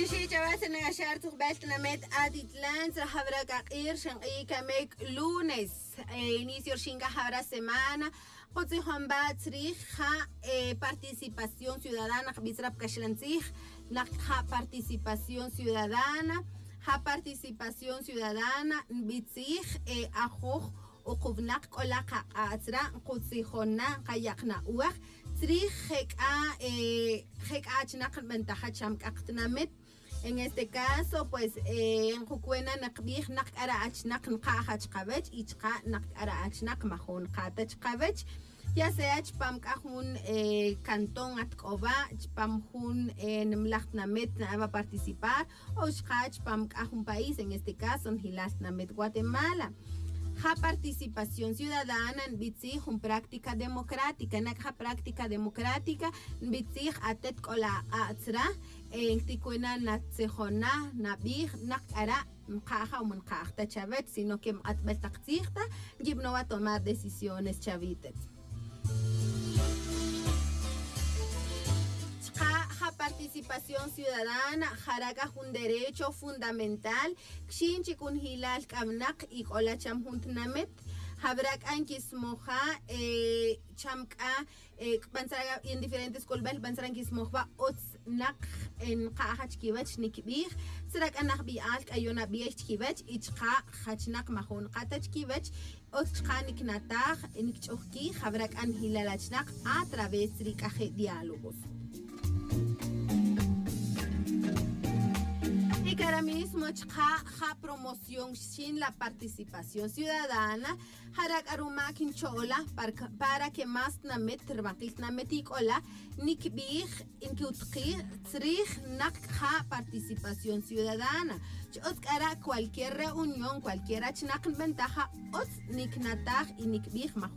شي جواتنا شارت قبالتنا مات Atitlán Habra Kakir Shangi Kamek lunes inicio Shinga Habra semana Jotzi Hombat Rija participación ciudadana Bisrap Kashlanzig ha participación ciudadana Bitzig Ajuj Ukubnak Olaka Atra Kutzihona Kayakna Uach Tri Hekachnak Ventaja Chamk Aktnamet. En este caso, pues, en Jucuena Nakbih Nak Arachnak Nkahach Kavech, Ichka Nak Arachnak Mahon Katach Kavech, ya sea Chpam Kahun Cantón Atkova, Chpam Hun Mlachtnamet va a participar, o Chpam Kahun país, en este caso, en Hilastnamet Guatemala. Ha participación ciudadana en Bitzig, práctica democrática, en la práctica democrática, Bitzig atet kola atzra, en Ticuena Natsejona, Nabig, Nakara, Mkaja o Mkajta Chavet, sino que Atbeltakzigta, Gib no va a tomar decisiones chavites. Participación ciudadana, jaraga un derecho fundamental, Kshinchi kun hilal kamnak y kola cham huntnamet, habrak ankis moja, chamka, bansaraga en diferentes kolbel, bansarankis moja, ots nak en kahach kivach nikbih, serak anak bi alk ayona biech kivach, ichka hachnak mahon katach kivach, ots kanik natach, nikchoki, habrak an hilalachnak a través rikaje diálogos. Y que ahora mismo ha promoción sin la participación ciudadana harak aruma kinchola para que más namet termakil nametikola nikbih inkutqi trij nak ha participación ciudadana cualquier reunión cualquier achnak ventaja os niknatag y nikbih